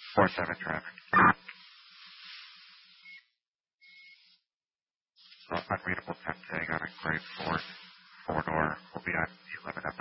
4-7 traffic. So unreadable 10 saying on a grade 4, 4-door will be on 11 up